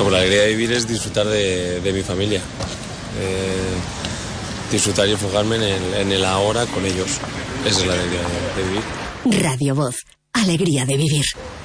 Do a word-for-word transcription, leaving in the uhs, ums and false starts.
Pues la alegría de vivir es disfrutar de, de mi familia. Eh, disfrutar y enfocarme en el, en el ahora con ellos. Esa es la alegría de, de vivir. Radio Voz. Alegría de vivir.